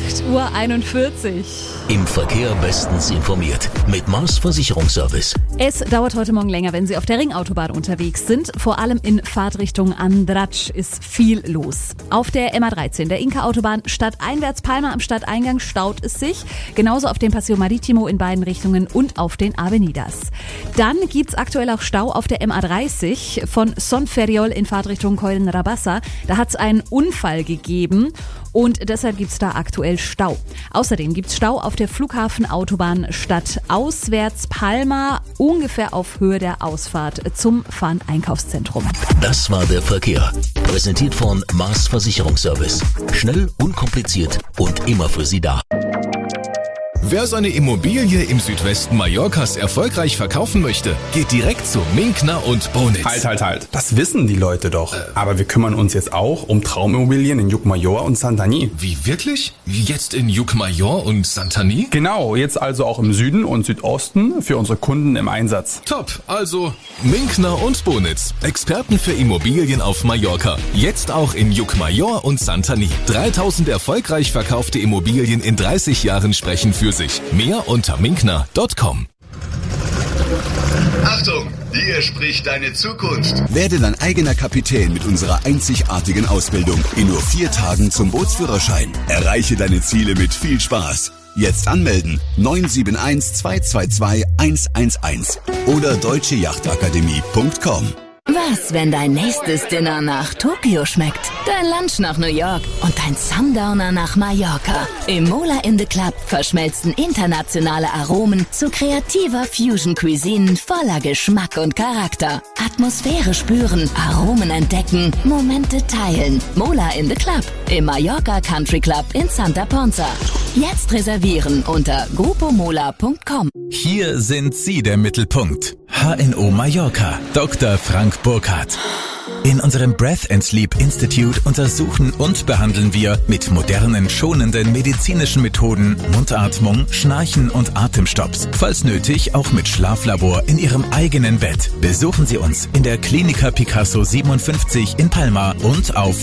8:41 Uhr. Im Verkehr bestens informiert mit Mars Versicherungsservice. Es dauert heute Morgen länger, wenn Sie auf der Ringautobahn unterwegs sind. Vor allem in Fahrtrichtung Andratsch ist viel los. Auf der MA13, der Inka-Autobahn stadteinwärts Palma am Stadteingang staut es sich. Genauso auf dem Paseo Maritimo in beiden Richtungen und auf den Avenidas. Dann gibt's aktuell auch Stau auf der MA30 von Son Ferriol in Fahrtrichtung Keulen-Rabassa. Da hat's einen Unfall gegeben und deshalb gibt's da aktuell Stau. Außerdem gibt's Stau auf der Flughafenautobahn stadtauswärts Palma, ungefähr auf Höhe der Ausfahrt zum Farn-Einkaufszentrum. Das war der Verkehr. Präsentiert von Mars Versicherungsservice. Schnell, unkompliziert und immer für Sie da. Wer seine Immobilie im Südwesten Mallorcas erfolgreich verkaufen möchte, geht direkt zu Minkner und Bonitz. Halt. Das wissen die Leute doch. Aber wir kümmern uns jetzt auch um Traumimmobilien in Llucmajor und Santanyí. Wie, wirklich? Jetzt in Llucmajor und Santanyí? Genau, jetzt also auch im Süden und Südosten für unsere Kunden im Einsatz. Top, also Minkner und Bonitz. Experten für Immobilien auf Mallorca. Jetzt auch in Llucmajor und Santanyí. 3000 erfolgreich verkaufte Immobilien in 30 Jahren sprechen für sich. Mehr unter minkner.com. Achtung, hier spricht deine Zukunft. Werde dein eigener Kapitän mit unserer einzigartigen Ausbildung in nur 4 Tagen zum Bootsführerschein. Erreiche deine Ziele mit viel Spaß. Jetzt anmelden 971 222 111 oder deutschejachtakademie.com. Was, wenn dein nächstes Dinner nach Tokio schmeckt, dein Lunch nach New York und dein Sundowner nach Mallorca? Im Mola in the Club verschmelzen internationale Aromen zu kreativer Fusion-Cuisine voller Geschmack und Charakter. Atmosphäre spüren, Aromen entdecken, Momente teilen. Mola in the Club im Mallorca Country Club in Santa Ponza. Jetzt reservieren unter grupomola.com. Hier sind Sie der Mittelpunkt. HNO Mallorca, Dr. Frank Burkhardt. In unserem Breath and Sleep Institute untersuchen und behandeln wir mit modernen, schonenden medizinischen Methoden Mundatmung, Schnarchen und Atemstopps. Falls nötig, auch mit Schlaflabor in Ihrem eigenen Bett. Besuchen Sie uns in der Klinika Picasso 57 in Palma und auf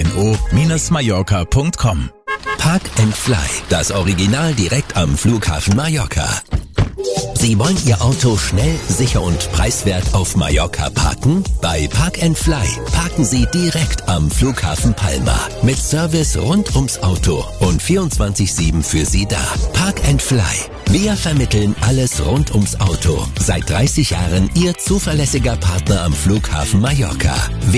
hno-mallorca.com. Park and Fly, das Original direkt am Flughafen Mallorca. Sie wollen Ihr Auto schnell, sicher und preiswert auf Mallorca parken? Bei Park and Fly parken Sie direkt am Flughafen Palma. Mit Service rund ums Auto und 24/7 für Sie da. Park and Fly. Wir vermitteln alles rund ums Auto. Seit 30 Jahren Ihr zuverlässiger Partner am Flughafen Mallorca.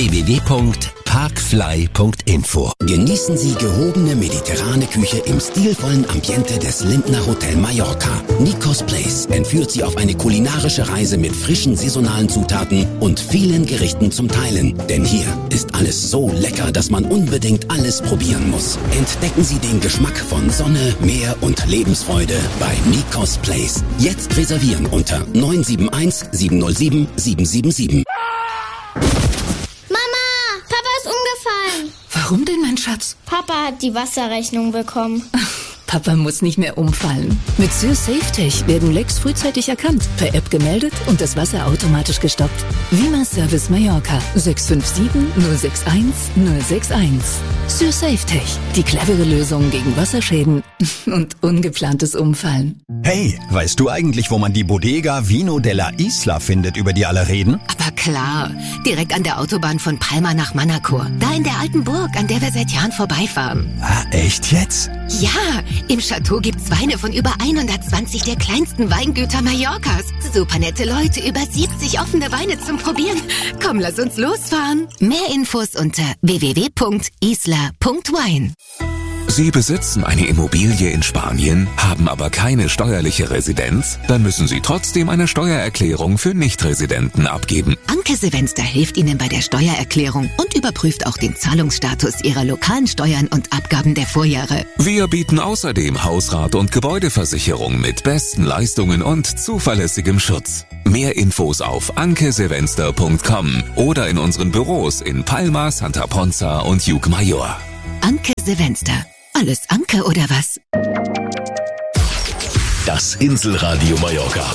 www.parkfly.info. Genießen Sie gehobene mediterrane Küche im stilvollen Ambiente des Lindner Hotel Mallorca. Nikos Place entführt Sie auf eine kulinarische Reise mit frischen saisonalen Zutaten und vielen Gerichten zum Teilen. Denn hier ist alles so lecker, dass man unbedingt alles probieren muss. Entdecken Sie den Geschmack von Sonne, Meer und Lebensfreude bei Nikos Place. Jetzt reservieren unter 971 707 777. Warum denn, mein Schatz? Papa hat die Wasserrechnung bekommen. Papa muss nicht mehr umfallen. Mit SürSafeTech werden Lecks frühzeitig erkannt, per App gemeldet und das Wasser automatisch gestoppt. Vima Service Mallorca 657 061 061. SürSafeTech, die clevere Lösung gegen Wasserschäden und ungeplantes Umfallen. Hey, weißt du eigentlich, wo man die Bodega Vino della Isla findet, über die alle reden? Aber klar, direkt an der Autobahn von Palma nach Manacor. Da in der alten Burg, an der wir seit Jahren vorbeifahren. Ah, echt jetzt? Ja, im Chateau gibt's Weine von über 120 der kleinsten Weingüter Mallorcas. Super nette Leute, über 70 offene Weine zum Probieren. Komm, lass uns losfahren. Mehr Infos unter www.isla.wine. Sie besitzen eine Immobilie in Spanien, haben aber keine steuerliche Residenz? Dann müssen Sie trotzdem eine Steuererklärung für Nichtresidenten abgeben. Anke Sevenster hilft Ihnen bei der Steuererklärung und überprüft auch den Zahlungsstatus Ihrer lokalen Steuern und Abgaben der Vorjahre. Wir bieten außerdem Hausrat- und Gebäudeversicherung mit besten Leistungen und zuverlässigem Schutz. Mehr Infos auf ankesevenster.com oder in unseren Büros in Palma, Santa Ponza und Llucmajor. Anke Sevenster. Alles Anke oder was? Das Inselradio Mallorca.